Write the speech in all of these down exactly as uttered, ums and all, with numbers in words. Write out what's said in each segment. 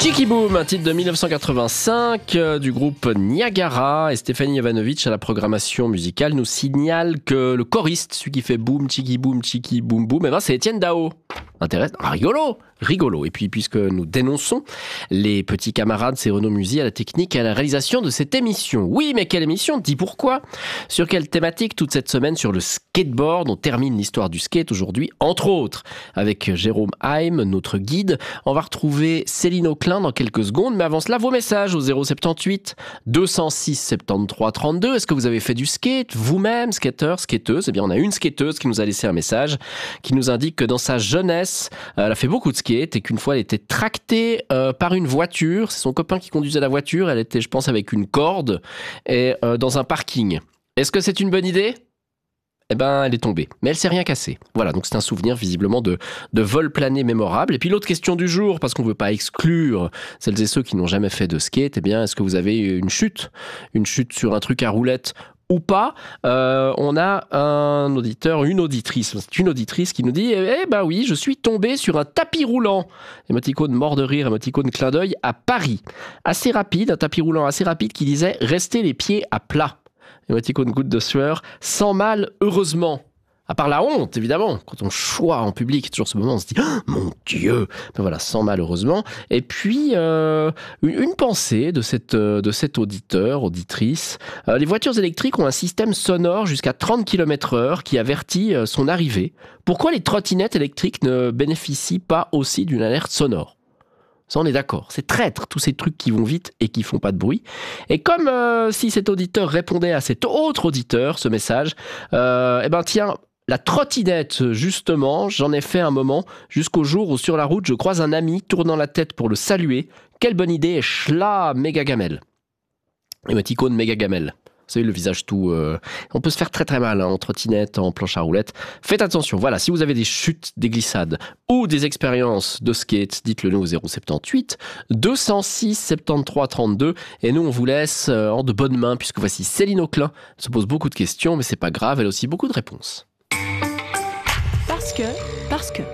Tiki Boom, un titre de dix-neuf cent quatre-vingt-cinq euh, du groupe Niagara, et Stéphanie Jovanovic à la programmation musicale nous signale que le choriste, celui qui fait boom, tiki boom, tiki boom boom, eh ben c'est Étienne Dao. Intéressant, ah, rigolo, rigolo. Et puis puisque nous dénonçons les petits camarades, c'est Renaud Musy à la technique et à la réalisation de cette émission. Oui, mais quelle émission? Dis pourquoi? Sur quelle thématique toute cette semaine? Sur le skateboard. On termine l'histoire du skate aujourd'hui, entre autres, avec Jérôme Haim, notre guide. On va retrouver Céline Auclin dans quelques secondes, mais avant cela, vos messages au zéro soixante-dix-huit deux cent six soixante-treize trente-deux. Est-ce que vous avez fait du skate vous-même, skateur, skateuse? Eh bien, on a une skateuse qui nous a laissé un message qui nous indique que dans sa jeunesse, elle a fait beaucoup de skate et qu'une fois elle était tractée euh, par une voiture. C'est son copain qui conduisait la voiture. Elle était, je pense, avec une corde et euh, dans un parking. Est-ce que c'est une bonne idée? Eh ben, elle est tombée. Mais elle s'est rien cassée. Voilà, donc c'est un souvenir visiblement de, de vol plané mémorable. Et puis l'autre question du jour, parce qu'on ne veut pas exclure celles et ceux qui n'ont jamais fait de skate, eh bien, est-ce que vous avez une chute? Une chute sur un truc à roulette ou pas? euh, On a un auditeur, une auditrice, c'est une auditrice qui nous dit « Eh ben oui, je suis tombé sur un tapis roulant ». Émoticône mort de rire, émoticône clin d'œil à Paris. Assez rapide, un tapis roulant assez rapide qui disait « Restez les pieds à plat ». Émoticône goutte de sueur, sans mal, heureusement. À part la honte, évidemment. Quand on choisit en public, toujours ce moment, on se dit oh, « Mon Dieu !» Ben voilà, sans malheureusement. Et puis, euh, une, une pensée de, cette, de cet auditeur, auditrice. Euh, les voitures électriques ont un système sonore jusqu'à trente kilomètres heure qui avertit euh, son arrivée. Pourquoi les trottinettes électriques ne bénéficient pas aussi d'une alerte sonore? Ça, on est d'accord. C'est traître, tous ces trucs qui vont vite et qui font pas de bruit. Et comme euh, si cet auditeur répondait à cet autre auditeur, ce message, euh, eh ben tiens... La trottinette, justement, j'en ai fait un moment, jusqu'au jour où sur la route, je croise un ami tournant la tête pour le saluer. Quelle bonne idée, schla méga gamelle. Émoticône méga gamelle. Vous savez, le visage tout... Euh... On peut se faire très très mal hein, en trottinette, en planche à roulettes. Faites attention, voilà, si vous avez des chutes, des glissades ou des expériences de skate, dites-le nous au zéro soixante-dix-huit deux cent six soixante-treize trente-deux. Et nous, on vous laisse euh, en de bonnes mains, puisque voici Céline Auclin. Elle se pose beaucoup de questions, mais c'est pas grave, elle a aussi beaucoup de réponses. Parce que, parce que.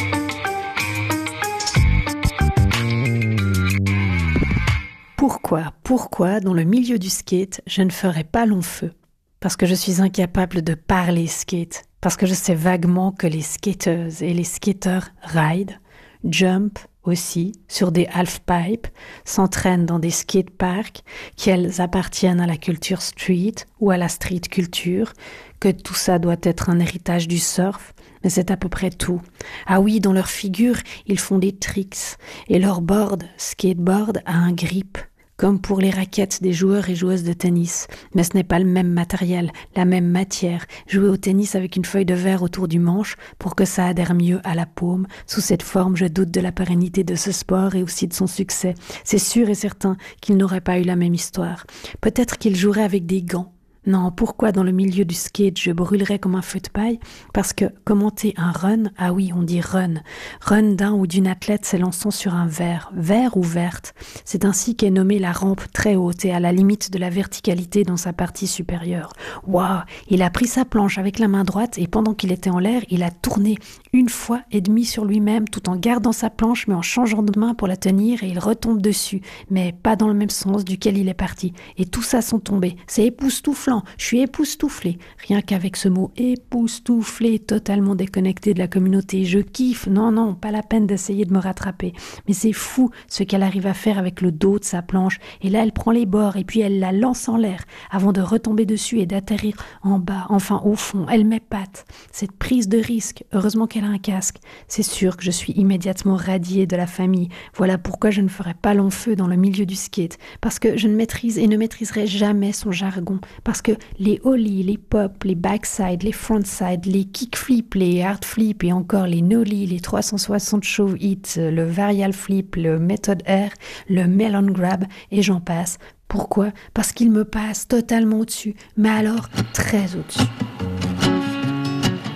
Pourquoi, pourquoi, dans le milieu du skate, je ne ferai pas long feu? Parce que je suis incapable de parler skate. Parce que je sais vaguement que les skateuses et les skateurs ride, jump aussi, sur des half-pipes, s'entraînent dans des skateparks, qu'elles appartiennent à la culture street ou à la street culture, que tout ça doit être un héritage du surf, mais c'est à peu près tout. Ah oui, dans leur figure, ils font des tricks, et leur board, skateboard, a un grip, comme pour les raquettes des joueurs et joueuses de tennis. Mais ce n'est pas le même matériel, la même matière. Jouer au tennis avec une feuille de verre autour du manche pour que ça adhère mieux à la paume. Sous cette forme, je doute de la pérennité de ce sport et aussi de son succès. C'est sûr et certain qu'il n'aurait pas eu la même histoire. Peut-être qu'il jouerait avec des gants. Non, pourquoi dans le milieu du skate je brûlerais comme un feu de paille? Parce que commenter un run, ah oui, on dit run, run d'un ou d'une athlète s'élançant sur un verre, vert ou verte. C'est ainsi qu'est nommée la rampe très haute et à la limite de la verticalité dans sa partie supérieure. Waouh, il a pris sa planche avec la main droite et pendant qu'il était en l'air, il a tourné une fois et demie sur lui-même tout en gardant sa planche mais en changeant de main pour la tenir et il retombe dessus, mais pas dans le même sens duquel il est parti. Et tout ça sont tombés. C'est époustouflant. Je suis époustouflée, rien qu'avec ce mot époustouflée, totalement déconnecté de la communauté. Je kiffe, non, non, pas la peine d'essayer de me rattraper. Mais c'est fou ce qu'elle arrive à faire avec le dos de sa planche. Et là, elle prend les bords et puis elle la lance en l'air avant de retomber dessus et d'atterrir en bas, enfin au fond. Elle m'épate. Cette prise de risque, heureusement qu'elle a un casque. C'est sûr que je suis immédiatement radiée de la famille. Voilà pourquoi je ne ferai pas long feu dans le milieu du skate. Parce que je ne maîtrise et ne maîtriserai jamais son jargon. Parce que les ollies, les pop, les backside, les frontside, les kickflips, les hard flips et encore les nollies, les trois cent soixante shove hits, le varial flip, le method air, le melon grab et j'en passe. Pourquoi? Parce qu'il me passe totalement au-dessus, mais alors très au-dessus.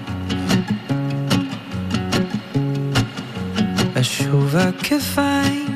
أشوفك فين